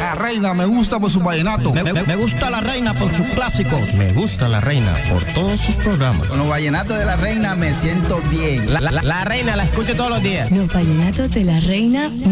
La reina me gusta por su vallenato. Me gusta la reina por sus clásicos. Me gusta la reina por todos sus programas. Con los vallenatos de la reina me siento bien. La reina la escucho todos los días. Los vallenatos de la reina